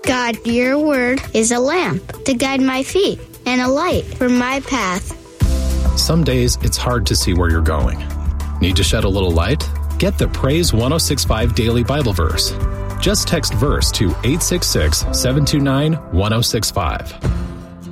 God, your word is a lamp to guide my feet and a light for my path. Some days it's hard to see where you're going. Need to shed a little light? Get the Praise 1065 Daily Bible Verse. Just text verse to 866-729-1065.